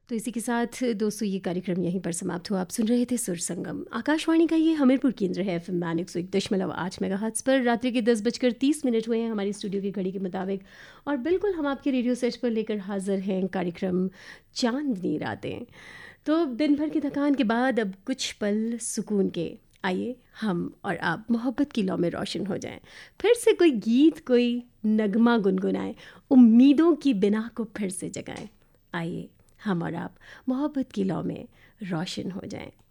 तो इसी के साथ दोस्तों ये कार्यक्रम यहीं पर समाप्त हुआ। आप सुन रहे थे सुर संगम, आकाशवाणी का ये हमीरपुर केंद्र है। FM 101.8 मेगाहर्ट्ज़ पर रात्रि के 10:30 हुए हैं हमारी स्टूडियो की घड़ी के मुताबिक। और बिल्कुल हम आपके रेडियो सेट पर लेकर हाजिर हैं कार्यक्रम चांदनी रातें। तो दिन भर की थकान के बाद अब कुछ पल सुकून के, आइए हम और आप मोहब्बत की लौ में रोशन हो जाएं। फिर से कोई गीत, कोई नगमा गुनगुनाएं, उम्मीदों की बिना को फिर से जगाएं। आइए हम और आप मोहब्बत की लौ में रोशन हो जाएं।